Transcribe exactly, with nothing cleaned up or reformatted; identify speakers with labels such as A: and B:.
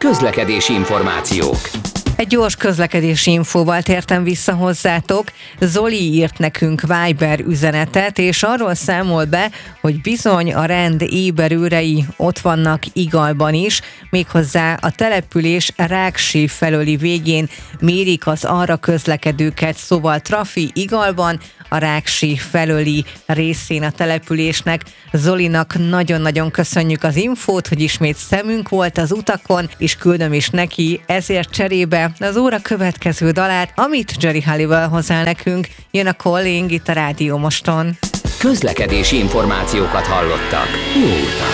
A: Közlekedési információk.
B: Egy gyors közlekedési infóval tértem vissza hozzátok. Zoli írt nekünk Viber üzenetet, és arról számol be, hogy bizony a rend éberőrei ott vannak Igalban is, méghozzá a település Ráksi felőli végén mérik az arra közlekedőket, szóval trafi Igalban, a Ráksi felőli részén a településnek. Zolinak nagyon-nagyon köszönjük az infót, hogy ismét szemünk volt az utakon, és küldöm is neki ezért cserébe az óra következő dalát, amit Jerry Halliwell hozzá nekünk. Jön a Calling itt a Rádió Moston.
A: Közlekedési információkat hallottak. Jó utat!